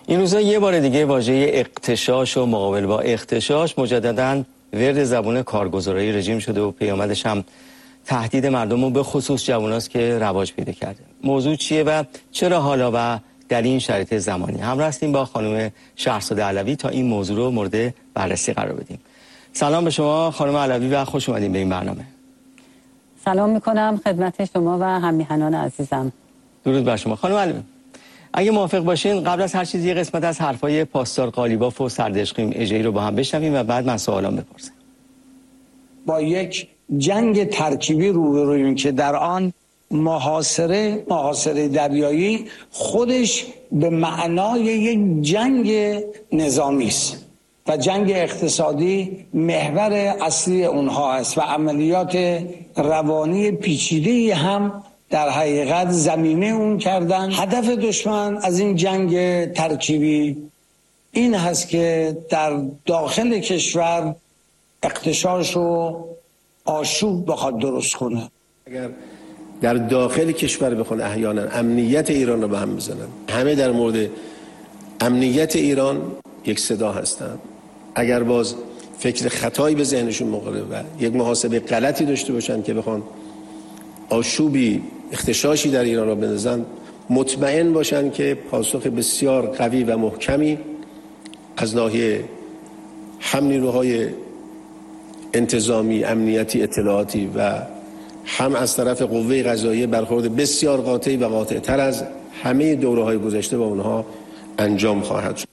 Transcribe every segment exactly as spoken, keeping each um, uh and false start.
این روزا یه بار دیگه واژه اغتشاش و مقابله با اغتشاش مجدداً ورد زبون کارگزارای رژیم شده و پیامدش هم تهدید مردم و به خصوص جواناست که رواج پیدا کرده. موضوع چیه و چرا حالا و در این شرایط زمانی؟ همراه هستیم با خانم شهرزاد علوی تا این موضوع رو مورد بررسی قرار بدیم. سلام به شما خانم علوی و خوش اومدین به این برنامه. سلام میکنم خدمت شما و هم‌میهنان عزیزم. درود بر شما خانم علوی. اگه موافق باشین قبل از هر چیزی یه قسمت از حرفای پاسدار قالیباف و سردشقیم اژه‌ای رو با هم بشنویم و بعد من سوالام بپرسم. با یک جنگ ترکیبی روبرویم که در آن محاصره محاصره دریایی خودش به معنای یک جنگ نظامی است و جنگ اقتصادی محور اصلی اونها است و عملیات روانی پیچیده‌ای هم در حقیقت زمینه اون کردن. هدف دشمن از این جنگ ترکیبی این هست که در داخل کشور اغتشاش و آشوب بخواد درست کنه. اگر در داخل کشور بخوان احیانا امنیت ایران رو به هم بزنن، همه در مورد امنیت ایران یک صدا هستند. اگر باز فکر خطایی به ذهنشون مقاله و یک محاسبه غلطی داشته باشن که بخوان آشوبی اغتشاشی در ایران را بندازن، مطمئن باشن که پاسخ بسیار قوی و محکمی از ناحیه هم نیروهای انتظامی، امنیتی، اطلاعاتی و هم از طرف قوه قضاییه برخورد بسیار قاطعی و قاطع‌تر از همه دوره‌های گذشته با اونها انجام خواهد شد.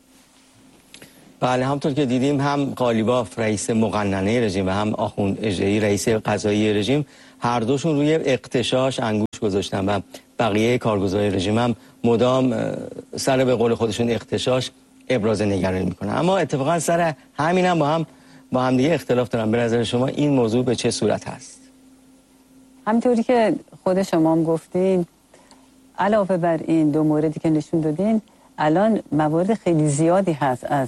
بله، همطور که دیدیم هم قالیباف رئیس مقننه رژیم و هم آخوند اژه‌ای رئیس قضایی رژیم هر دوشون روی اغتشاش انگوش گذاشتن و بقیه کارگزارای رژیم هم مدام سر به قول خودشون اغتشاش ابراز نگرانی میکنن. اما اتفاقا سر همین هم با هم با هم دیگه اختلاف دارن. به نظر شما این موضوع به چه صورت هست؟ همینطوری که خود شما هم گفتین، علاوه بر این دو موردی که نشون دادین، الان موارد خیلی زیادی هست از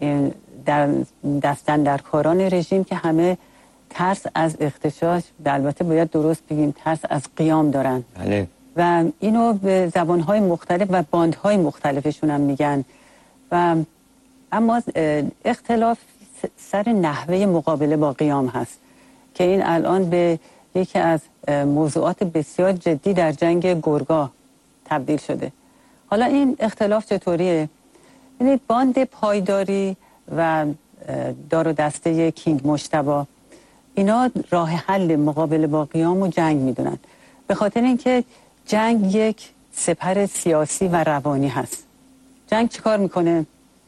در دستن در کاران رژیم که همه ترس از اغتشاش، البته باید درست بگیم ترس از قیام دارن. بله. و اینو به زبانهای مختلف و باندهای مختلفشون هم میگن. و اما اختلاف سر نحوه مقابله با قیام هست که این الان به یکی از موضوعات بسیار جدی در جنگ گرگاه تبدیل شده. حالا این اختلاف چطوریه؟ یعنی باند پایداری و دار و دسته کینگ مجتبی اینا راه حل مقابله با قیام و جنگ میدونن، به خاطر اینکه جنگ یک سپر سیاسی و روانی هست. جنگ چیکار میکنه؟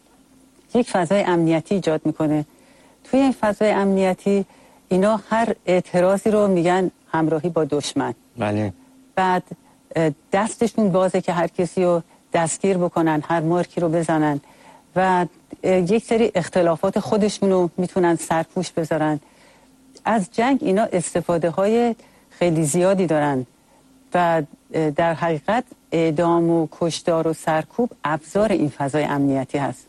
یک فضای امنیتی ایجاد میکنه. توی این فضای امنیتی اینا هر اعتراضی رو میگن همراهی با دشمن. بله. بعد دستشون بازه که هر کسی رو دستگیر بکنن، هر مارکی رو بزنن و یک سری اختلافات خودشون رو میتونن سرپوش بذارن. از جنگ اینا استفاده های خیلی زیادی دارن و در حقیقت اعدام و کشتار و سرکوب ابزار این فضای امنیتی هست.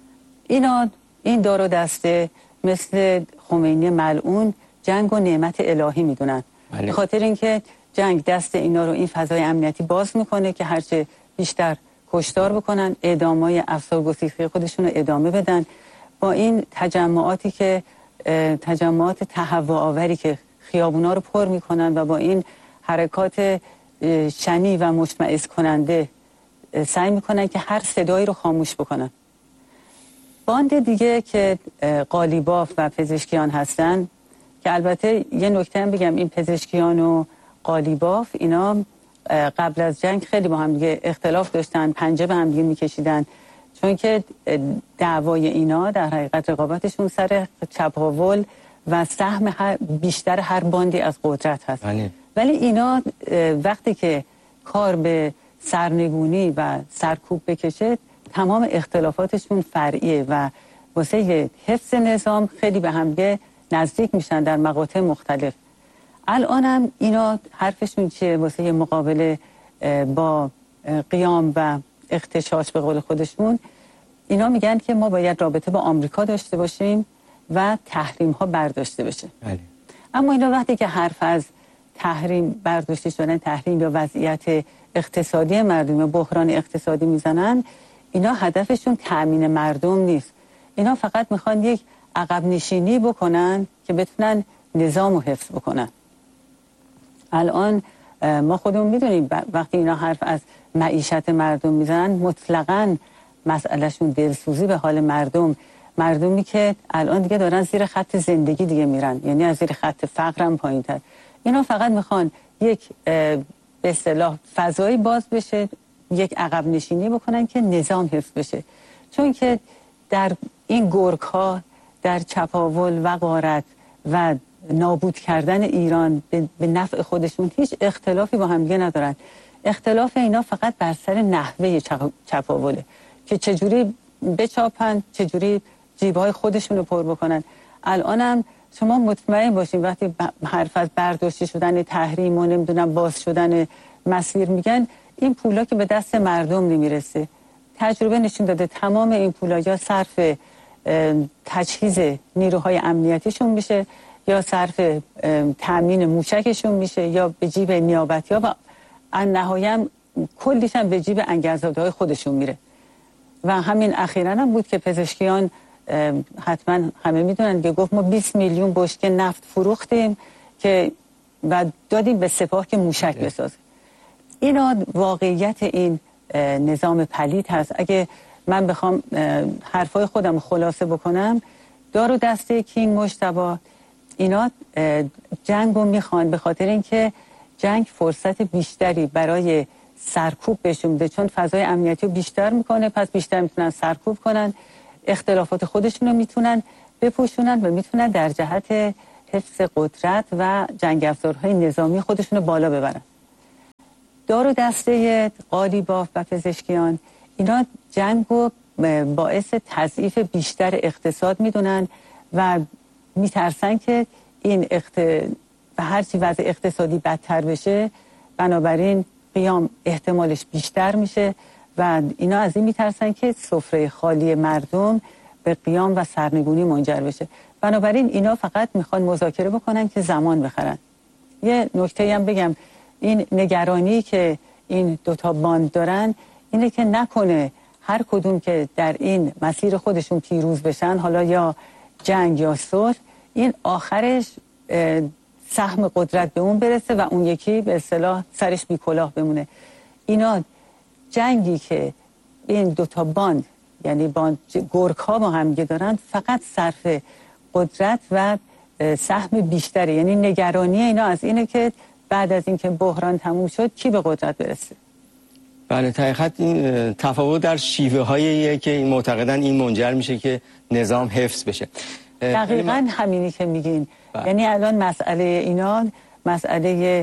اینا این دار و دسته مثل خمینی ملعون جنگ و نعمت الهی میدونن. بله. به خاطر اینکه جنگ دست اینا رو این فضای امنیتی باز میکنه که هرچه بیشتر کشتار بکنن، اعدامای افسار گسیخته خودشون رو ادامه بدن. با این تجمعاتی که تجمعات تهوع آوری که خیابونا رو پر میکنن و با این حرکات شنی و مشمئز کننده سعی میکنن که هر صدایی رو خاموش بکنن. باند دیگه که قالیباف و پزشکیان هستن که البته یه نکته هم بگم، این پزشکیان و قالیباف اینا قبل از جنگ خیلی با هم دیگه اختلاف داشتن، پنجه به هم دیگه میکشیدن، چون که دعوای اینا در حقیقت رقابتشون سر چپاول و سهم هر بیشتر هر باندی از قدرت هست. بله. ولی اینا وقتی که کار به سرنگونی و سرکوب بکشه تمام اختلافاتشون فرعیه و واسه حفظ نظام خیلی به هم دیگه نزدیک میشن در مقاطع مختلف. الان هم اینا حرفشون چیه واسه مقابله با قیام و اغتشاش؟ به قول خودشون اینا میگن که ما باید رابطه با آمریکا داشته باشیم و تحریم ها برداشته بشه. بله. اما اینا وقتی که حرف از تحریم برداشته شدن، تحریم یا وضعیت اقتصادی مردم، بحران اقتصادی میزنن، اینا هدفشون تأمین مردم نیست. اینا فقط میخوان یک عقب نشینی بکنن که بتونن نظام رو حفظ بکنن. الان ما خودمون میدونیم وقتی اینا حرف از معیشت مردم میزنن مطلقاً مسئلهشون دلسوزی به حال مردم، مردمی که الان دیگه دارن زیر خط زندگی دیگه میرن، یعنی از زیر خط فقرم پایین تر. اینا فقط میخوان یک به اصطلاح فضایی باز بشه، یک عقب نشینی بکنن که نظام حفظ بشه. چون که در این گرگ ها در چپاول و غارت و نابود کردن ایران به نفع خودشون هیچ اختلافی با هم دیگه ندارن. اختلاف اینا فقط بر سر نحوه چپاوله که چجوری بچاپن، چجوری جیبهای خودشون رو پر بکنن. الانم شما مطمئن باشین وقتی حرف از برداشته شدن تحریم و نمیدونم باز شدن مسیر میگن، این پولا که به دست مردم نمیرسه. تجربه نشون داده تمام این پولا یا صرف تجهیز نیروهای امنیتیشون میشه، یا صرف تامین موشکشون میشه، یا به جیب نیابتی ها و نهایت کلیش هم به جیب انگرزاده های خودشون میره. و همین اخیراً هم بود که پزشکیان حتما همه میدونن که گفت ما بیست میلیون بشکه نفت فروختیم که و دادیم به سپاه که موشک بسازه. اینا واقعیت این نظام پلید هست. اگه من بخوام حرفای خودم خلاصه بکنم، دار و دسته کینگ مجتبی اینا جنگ رو میخوان به خاطر اینکه جنگ فرصت بیشتری برای سرکوب بهشون میده، چون فضای امنیتی رو بیشتر میکنه، پس بیشتر میتونن سرکوب کنن، اختلافات خودشون رو میتونن بپوشونن و میتونن در جهت حفظ قدرت و جنگ افزارهای نظامی خودشون رو بالا ببرن. دار و دسته قالیباف و پزشکیان اینا جنگ رو باعث تضعیف بیشتر اقتصاد میدونن و میترسن که این اخت... و هرچی وضع اقتصادی بدتر بشه بنابراین قیام احتمالش بیشتر میشه و اینا از این میترسن که سفره خالی مردم به قیام و سرنگونی منجر بشه. بنابراین اینا فقط میخوان مذاکره بکنن که زمان بخرن. یه نکته هم بگم، این نگرانی که این دوتا باند دارن اینه که نکنه هر کدوم که در این مسیر خودشون پیروز بشن، حالا یا جنگ یا صلح، این آخرش سهم قدرت به اون برسه و اون یکی به اصطلاح سرش بی کلاه بمونه. اینا جنگی که این دوتا باند یعنی باند گرگ ها با هم دارن فقط صرف قدرت و سهم بیشتره. یعنی نگرانی اینا از اینه که بعد از اینکه بحران تموم شد کی به قدرت برسه. بله، حقیقت این تفاوت در شیوه هاییه که این معتقدن این منجر میشه که نظام حفظ بشه. دقیقاً ما... همینی که میگین. بله. یعنی الان مسئله اینا مسئله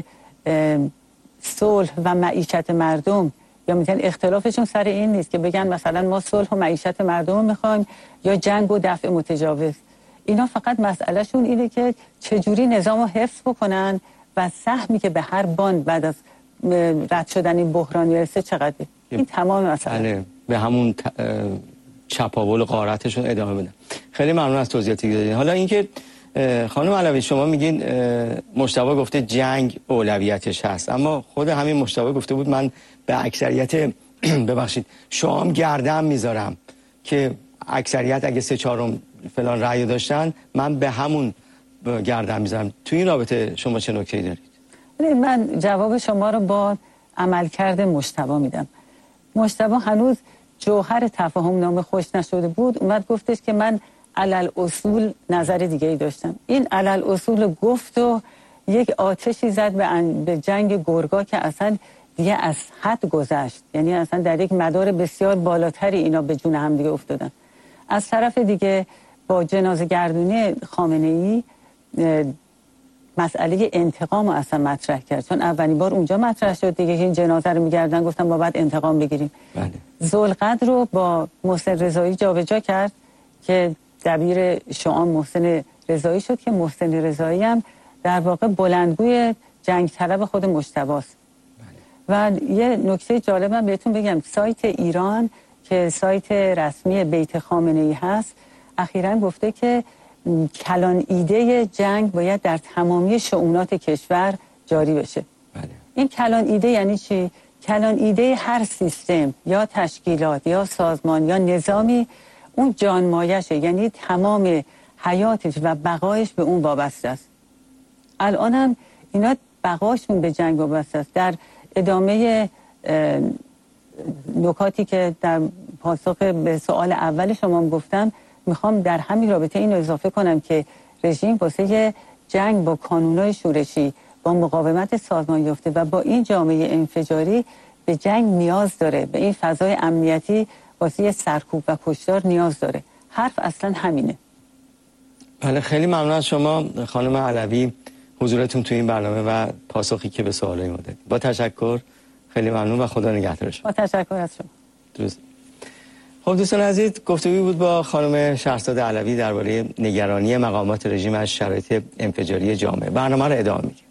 صلح و معیشت مردم، یا میگن اختلافشون سر این نیست که بگن مثلا ما صلح و معیشت مردم رو میخوایم یا جنگ و دفع متجاوز. اینا فقط مسئلهشون اینه که چجوری نظام رو حفظ بکنن و سهمی که به هر باند بعد از رد شدن این بحران میرسه چقدره. این تمام مسئله. بله، به همون ت... چپاول و غارتشون ادامه بدن. خیلی ممنون از توضیحاتی که دادین. حالا اینکه خانم علوی شما میگین مجتبی گفته جنگ اولویتش هست، اما خود همین مجتبی گفته بود من به اکثریت ببخشید شام گردن میذارم که اکثریت اگه سه چهارم فلان رأی داشتن من به همون گردن میذارم. تو این رابطه شما چه نکته‌ای دارید؟ من جواب شما رو با عملکرد مجتبی میدم. مجتبی هنوز جوهر تفاهم نامه خوش نشده بود، اومد گفتش که من علل اصول نظر دیگه ای داشتم. این علل اصول گفت و یک آتشی زد به, ان... به جنگ گرگا که اصلا دیگه از حد گذشت. یعنی اصلا در یک مدار بسیار بالاتری اینا به جون هم دیگه افتادن. از طرف دیگه با جنازه گردونی خامنه‌ای مسئله انتقام رو اصلا مطرح کرد، چون اولین بار اونجا مطرح شد دیگه که این جنازه رو میگردن، گفتن ما باید انتقام بگیریم. بله. ذوالقدر رو با محسن رضایی جابجا کرد که دبیر شعان محسن رضایی شد که محسن رضایی هم در واقع بلندگوی جنگ طلب خود مجتباست. بله. و یه نکته جالبم بهتون بگم، سایت ایران که سایت رسمی بیت خامنه‌ای هست اخیراً گفته که کلان ایده جنگ باید در تمامی شؤونات کشور جاری بشه. بله. این کلان ایده یعنی چی؟ کلان ایده هر سیستم یا تشکیلات یا سازمان یا نظامی اون جانمایشه، یعنی تمام حیاتش و بقایش به اون وابسته است. الان هم اینا بقاشون به جنگ وابسته است. در ادامه نکاتی که در پاسخ به سوال اول شما گفتم، میخوام در همین رابطه اینو اضافه کنم که رژیم واسه جنگ با کانونهای شورشی، با مقاومت سازمان یافته و با این جامعه انفجاری به جنگ نیاز داره، به این فضای امنیتی واسه سرکوب و کشتار نیاز داره. حرف اصلا همینه. بله، خیلی ممنون از شما خانم علوی، حضورتون تو این برنامه و پاسخی که به سوالای ما دادید. با تشکر، خیلی ممنون و خدا نگهدار شما. با تشکر از شما. درست. خب دوستان عزیز، گفتگویی بود با خانم شهرزاد علوی درباره نگرانی مقامات رژیم از شرایط انفجاری جامعه. برنامه رو ادامه میدیم.